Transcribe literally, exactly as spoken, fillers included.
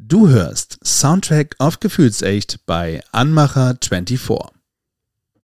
Du hörst Soundtrack auf Gefühlsecht bei Anmacher vierundzwanzig.